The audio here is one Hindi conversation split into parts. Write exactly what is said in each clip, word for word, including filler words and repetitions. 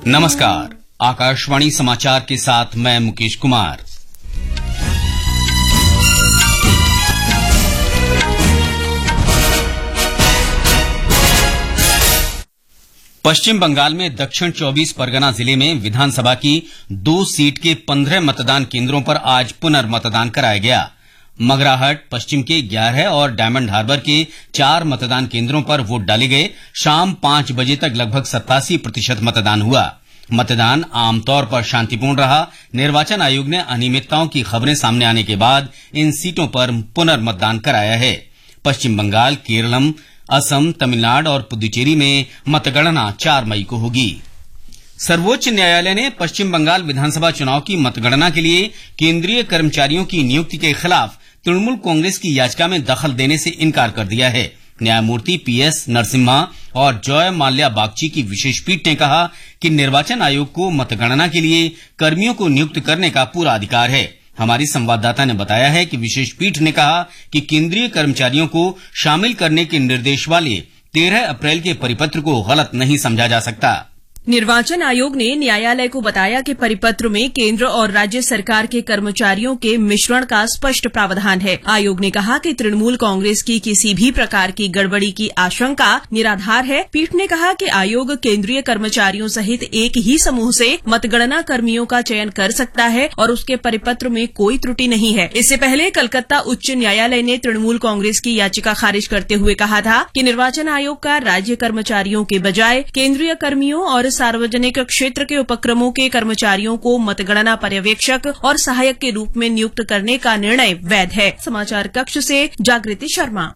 नमस्कार, आकाशवाणी समाचार के साथ मैं मुकेश कुमार। पश्चिम बंगाल में दक्षिण चौबीस परगना जिले में विधानसभा की दो सीट के पंद्रह मतदान केंद्रों पर आज पुनर्मतदान कराया गया। मगराहट पश्चिम के ग्यारह और डायमंड हार्बर के चार मतदान केंद्रों पर वोट डाले गए। शाम पांच बजे तक लगभग सत्तासी प्रतिशत मतदान हुआ। मतदान आमतौर पर शांतिपूर्ण रहा। निर्वाचन आयोग ने अनियमितताओं की खबरें सामने आने के बाद इन सीटों पर पुनर्मतदान कराया है। पश्चिम बंगाल, केरलम, असम, तमिलनाडु और पुदुचेरी में मतगणना चार मई को होगी। सर्वोच्च न्यायालय ने पश्चिम बंगाल विधानसभा चुनाव की मतगणना के लिए केंद्रीय कर्मचारियों की नियुक्ति के खिलाफ तृणमूल कांग्रेस की याचिका में दखल देने से इनकार कर दिया है। न्यायमूर्ति पीएस नरसिम्हा और जॉय माल्या बागची की विशेष पीठ ने कहा कि निर्वाचन आयोग को मतगणना के लिए कर्मियों को नियुक्त करने का पूरा अधिकार है। हमारी संवाददाता ने बताया है कि विशेष पीठ ने कहा कि केंद्रीय कर्मचारियों को शामिल करने के निर्देश वाले तेरह अप्रैल के परिपत्र को गलत नहीं समझा जा सकता। निर्वाचन आयोग ने न्यायालय को बताया कि परिपत्र में केंद्र और राज्य सरकार के कर्मचारियों के मिश्रण का स्पष्ट प्रावधान है। आयोग ने कहा कि तृणमूल कांग्रेस की किसी भी प्रकार की गड़बड़ी की आशंका निराधार है। पीठ ने कहा कि आयोग केंद्रीय कर्मचारियों सहित एक ही समूह से मतगणना कर्मियों का चयन कर सकता है और उसके परिपत्र में कोई त्रुटि नहीं है। इससे पहले कलकत्ता उच्च न्यायालय ने तृणमूल कांग्रेस की याचिका खारिज करते हुए कहा था कि निर्वाचन आयोग का राज्य कर्मचारियों के बजाय केंद्रीय कर्मियों और सार्वजनिक क्षेत्र के उपक्रमों के कर्मचारियों को मतगणना पर्यवेक्षक और सहायक के रूप में नियुक्त करने का निर्णय वैध है। समाचार कक्ष से जागृति शर्मा।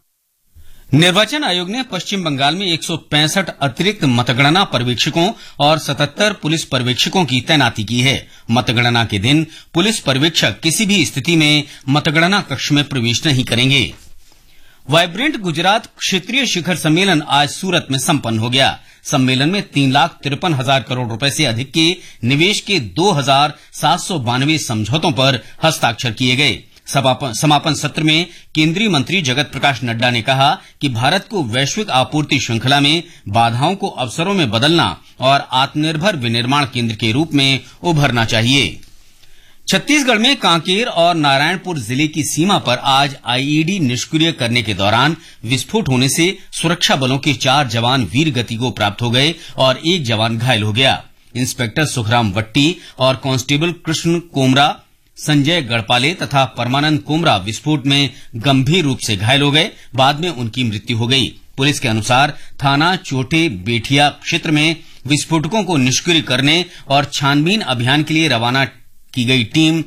निर्वाचन आयोग ने पश्चिम बंगाल में एक सौ पैंसठ अतिरिक्त मतगणना पर्यवेक्षकों और सतहत्तर पुलिस पर्यवेक्षकों की तैनाती की है। मतगणना के दिन पुलिस पर्यवेक्षक किसी भी स्थिति में मतगणना कक्ष में प्रवेश नहीं करेंगे। वाइब्रेंट गुजरात क्षेत्रीय शिखर सम्मेलन आज सूरत में संपन्न हो गया। सम्मेलन में तीन लाख तिरपन हजार करोड़ रुपए से अधिक के निवेश के दो हजार सात सौ बानवे समझौतों पर हस्ताक्षर किए गए। समापन सत्र में केंद्रीय मंत्री जगत प्रकाश नड्डा ने कहा कि भारत को वैश्विक आपूर्ति श्रृंखला में बाधाओं को अवसरों में बदलना और आत्मनिर्भर विनिर्माण केंद्र के रूप में उभरना चाहिए। छत्तीसगढ़ में कांकेर और नारायणपुर जिले की सीमा पर आज आईईडी निष्क्रिय करने के दौरान विस्फोट होने से सुरक्षा बलों के चार जवान वीर गति को प्राप्त हो गए और एक जवान घायल हो गया। इंस्पेक्टर सुखराम वट्टी और कांस्टेबल कृष्ण कोमरा, संजय गढ़पाले तथा परमानंद कोमरा विस्फोट में गंभीर रूप से घायल हो गए। बाद में उनकी मृत्यु हो गई। पुलिस के अनुसार थाना चोटे बेठिया क्षेत्र में विस्फोटकों को निष्क्रिय करने और छानबीन अभियान के लिए रवाना की गई टीम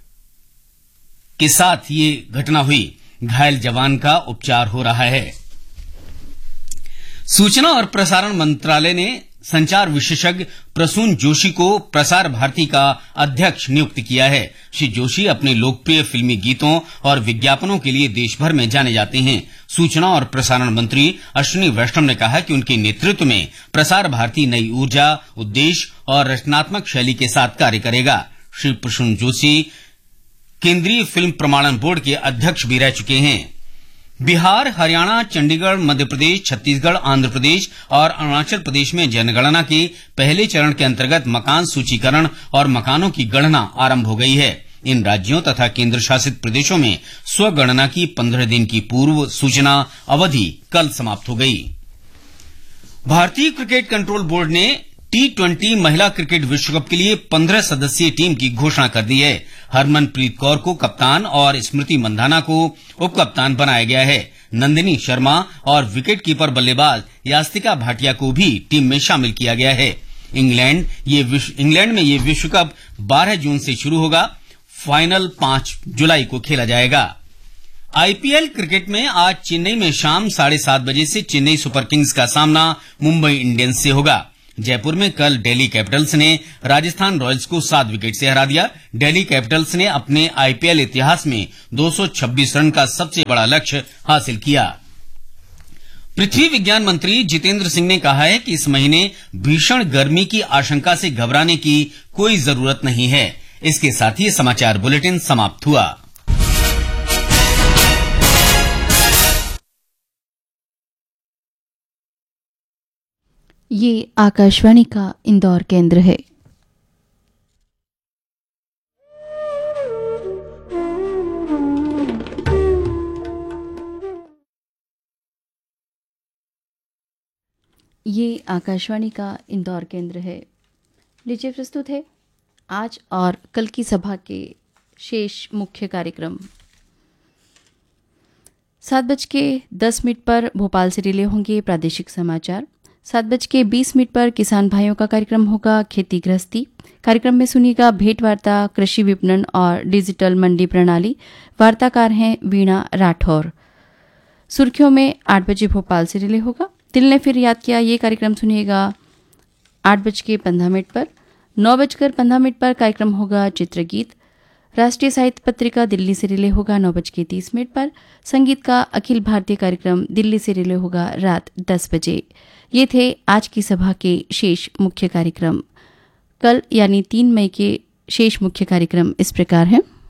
के साथ ये घटना हुई। घायल जवान का उपचार हो रहा है। सूचना और प्रसारण मंत्रालय ने संचार विशेषज्ञ प्रसून जोशी को प्रसार भारती का अध्यक्ष नियुक्त किया है। श्री जोशी अपने लोकप्रिय फिल्मी गीतों और विज्ञापनों के लिए देश भर में जाने जाते हैं। सूचना और प्रसारण मंत्री अश्विनी वैष्णव ने कहा कि उनके नेतृत्व में प्रसार भारती नई ऊर्जा, उद्देश्य और रचनात्मक शैली के साथ कार्य करेगा। श्री प्रसून जोशी केंद्रीय फिल्म प्रमाणन बोर्ड के अध्यक्ष भी रह चुके हैं। बिहार, हरियाणा, चंडीगढ़, मध्य प्रदेश, छत्तीसगढ़, आंध्र प्रदेश और अरुणाचल प्रदेश में जनगणना के पहले चरण के अंतर्गत मकान सूचीकरण और मकानों की गणना आरंभ हो गई है। इन राज्यों तथा केंद्र शासित प्रदेशों में स्वगणना की पंद्रह दिन की पूर्व सूचना अवधि कल समाप्त हो गई। भारतीय क्रिकेट कंट्रोल बोर्ड ने टी ट्वेंटी महिला क्रिकेट विश्व कप के लिए पंद्रह सदस्यीय टीम की घोषणा कर दी है। हरमनप्रीत कौर को कप्तान और स्मृति मंधाना को उप कप्तान बनाया गया है। नंदिनी शर्मा और विकेट कीपर बल्लेबाज यास्तिका भाटिया को भी टीम में शामिल किया गया है। इंग्लैंड ये इंग्लैंड में ये विश्व कप बारह जून से शुरू होगा। फाइनल पांच जुलाई को खेला जाएगा। आईपीएल क्रिकेट में आज चेन्नई में शाम साढ़े सात बजे से चेन्नई सुपर किंग्स का सामना मुंबई इंडियंस से होगा। जयपुर में कल दिल्ली कैपिटल्स ने राजस्थान रॉयल्स को सात विकेट से हरा दिया। दिल्ली कैपिटल्स ने अपने आईपीएल इतिहास में दो सौ छब्बीस रन का सबसे बड़ा लक्ष्य हासिल किया। पृथ्वी विज्ञान मंत्री जितेंद्र सिंह ने कहा है कि इस महीने भीषण गर्मी की आशंका से घबराने की कोई जरूरत नहीं है। इसके साथ ही समाचार बुलेटिन समाप्त हुआ। ये आकाशवाणी का इंदौर केंद्र है। ये आकाशवाणी का इंदौर केंद्र है। लीजिए प्रस्तुत है आज और कल की सभा के शेष मुख्य कार्यक्रम। सात बज के दस मिनट पर भोपाल से रिले होंगे प्रादेशिक समाचार। सात बज के बीस मिनट पर किसान भाइयों का कार्यक्रम होगा खेती गृहस्थी। कार्यक्रम में सुनिएगा भेंट वार्ता कृषि विपणन और डिजिटल मंडी प्रणाली। वार्ताकार हैं वीणा राठौर। सुर्खियों में आठ बजे भोपाल से रिले होगा। दिल ने फिर याद किया ये कार्यक्रम सुनिएगा आठ बज के पंद्रह मिनट पर। नौ बजकर पंद्रह मिनट पर कार्यक्रम होगा चित्रगीत। राष्ट्रीय साहित्य पत्रिका दिल्ली से रिले होगा नौ बज के तीस मिनट पर। संगीत का अखिल भारतीय कार्यक्रम दिल्ली से रिले होगा रात दस बजे। ये थे आज की सभा के शेष मुख्य कार्यक्रम। कल यानी तीन मई के शेष मुख्य कार्यक्रम इस प्रकार हैं।